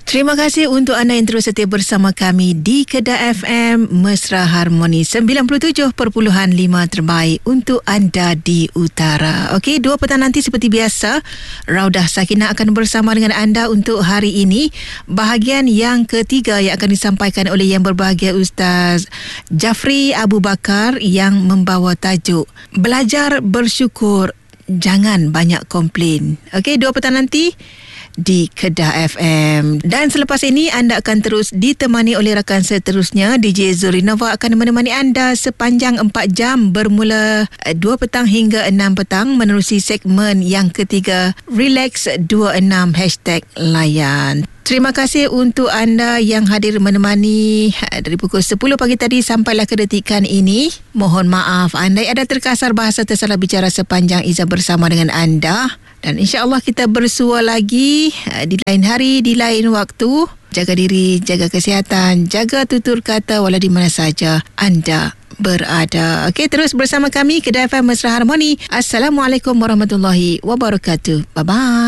Terima kasih untuk anda yang terus setia bersama kami di Kedah FM Mesra Harmoni 97.5 terbaik untuk anda di utara. Okey, 2 petang nanti seperti biasa, Raudah Sakinah akan bersama dengan anda untuk hari ini. Bahagian yang ketiga yang akan disampaikan oleh yang berbahagia Ustaz Jafri Abu Bakar yang membawa tajuk Belajar Bersyukur, Jangan Banyak Komplain. Okey, 2 petang nanti di Kedah FM. Dan selepas ini anda akan terus ditemani oleh rakan seterusnya. DJ Zurinova akan menemani anda sepanjang 4 jam bermula 2 petang hingga 6 petang menerusi segmen yang ketiga Relax 26 #layan. Terima kasih untuk anda yang hadir menemani dari pukul 10 pagi tadi sampailah kedetikan ini. Mohon maaf andai ada terkasar bahasa tersalah bicara sepanjang Izzah bersama dengan anda. Dan insya-Allah kita bersua lagi di lain hari, di lain waktu. Jaga diri, jaga kesihatan, jaga tutur kata walau di mana saja anda berada. Okey, terus bersama kami Kedah FM Mesra Harmoni. Assalamualaikum warahmatullahi wabarakatuh. Bye-bye.